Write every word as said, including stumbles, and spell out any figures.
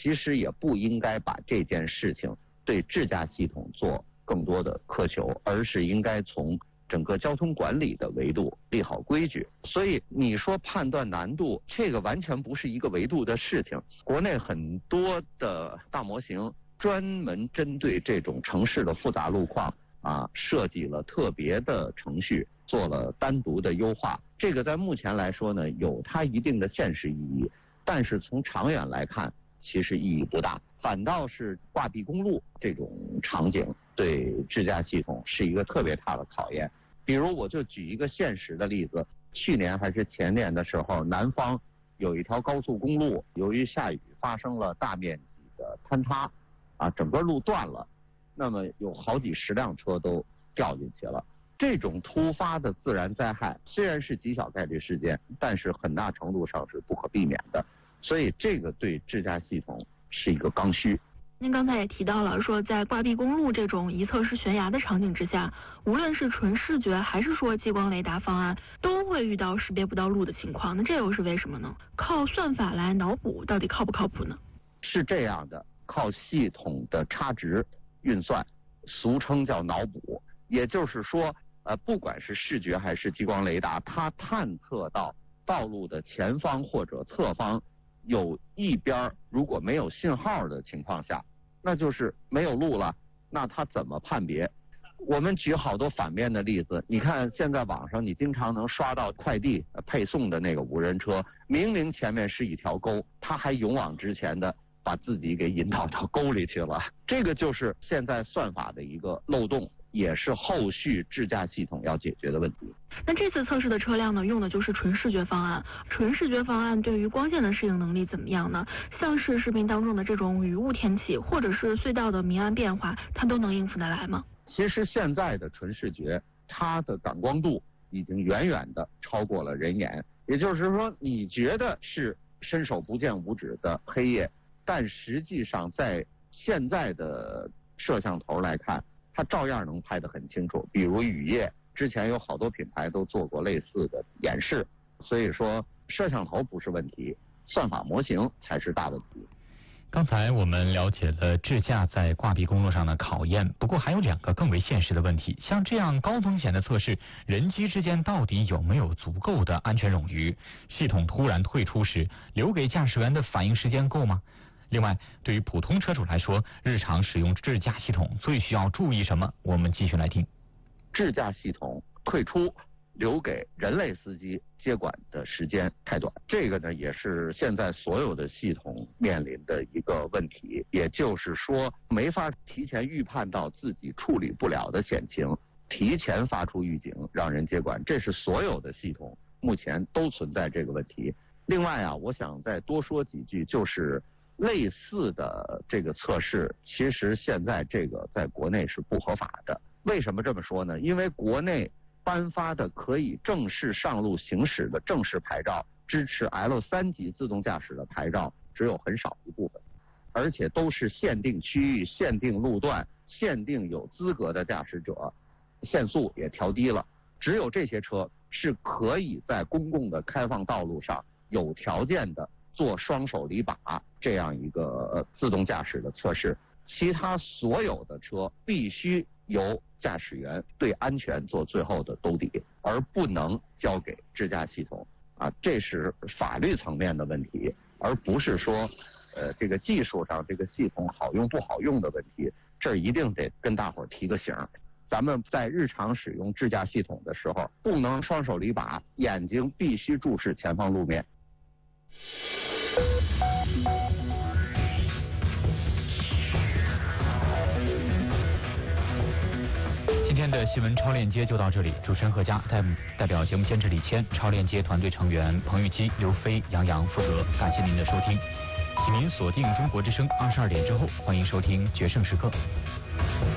其实也不应该把这件事情对智驾系统做更多的苛求，而是应该从整个交通管理的维度立好规矩。所以你说判断难度，这个完全不是一个维度的事情。国内很多的大模型专门针对这种城市的复杂路况啊，设计了特别的程序，做了单独的优化。这个在目前来说呢，有它一定的现实意义，但是从长远来看，其实意义不大。反倒是挂壁公路这种场景对智驾系统是一个特别大的考验。比如我就举一个现实的例子，去年还是前年的时候，南方有一条高速公路，由于下雨发生了大面积的坍塌，啊，整个路断了，那么有好几十辆车都掉进去了。这种突发的自然灾害虽然是极小概率事件，但是很大程度上是不可避免的，所以这个对智驾系统是一个刚需。 您刚才也提到了，说在挂壁公路这种一侧是悬崖的场景之下，无论是纯视觉还是说激光雷达方案，都会遇到识别不到路的情况。那这又是为什么呢？靠算法来脑补，到底靠不靠谱呢？ 是这样的，靠系统的差值运算，俗称叫脑补。也就是说，呃，不管是视觉还是激光雷达，它探测到道路的前方或者侧方有一边如果没有信号的情况下，那就是没有路了，那它怎么判别？我们举好多反面的例子，你看现在网上你经常能刷到快递配送的那个无人车，明明前面是一条沟，它还勇往直前的把自己给引导到沟里去了。这个就是现在算法的一个漏洞，也是后续智驾系统要解决的问题。 那这次测试的车辆呢，用的就是纯视觉方案。纯视觉方案对于光线的适应能力怎么样呢？像是视频当中的这种雨雾天气，或者是隧道的明暗变化，它都能应付得来吗？ 其实现在的纯视觉，它的感光度已经远远的超过了人眼。也就是说，你觉得是伸手不见五指的黑夜，但实际上在现在的摄像头来看，它照样能拍得很清楚。比如雨夜，之前有好多品牌都做过类似的演示。所以说，摄像头不是问题，算法模型才是大问题。 刚才我们了解了智驾在挂壁公路上的考验，不过还有两个更为现实的问题。像这样高风险的测试，人机之间到底有没有足够的安全冗余？系统突然退出时，留给驾驶员的反应时间够吗？另外，对于普通车主来说，日常使用智驾系统最需要注意什么？我们继续来听。 智驾系统退出，留给人类司机接管的时间太短，这个呢也是现在所有的系统面临的一个问题。也就是说，没法提前预判到自己处理不了的险情，提前发出预警让人接管，这是所有的系统目前都存在这个问题。另外啊，我想再多说几句，就是类似的这个测试，其实现在这个在国内是不合法的。为什么这么说呢？因为国内颁发的可以正式上路行驶的正式牌照，支持 L 三 级自动驾驶的牌照只有很少一部分，而且都是限定区域、限定路段、限定有资格的驾驶者，限速也调低了。只有这些车是可以在公共的开放道路上有条件的做双手离把这样一个自动驾驶的测试，其他所有的车必须由驾驶员对安全做最后的兜底，而不能交给智驾系统啊，这是法律层面的问题，而不是说呃这个技术上这个系统好用不好用的问题。这一定得跟大伙儿提个醒，咱们在日常使用智驾系统的时候，不能双手离把，眼睛必须注视前方路面。 今天的新闻超链接就到这里，主持人何佳代代表节目监制李谦、超链接团队成员彭玉基、刘飞、杨洋负责。感谢您的收听，请您锁定中国之声二十二点之后，欢迎收听决胜时刻。